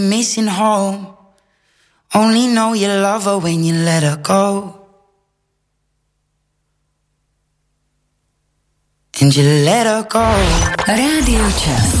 missing home. Only know you love her when you let her go. And you let her go. Rádio Čas.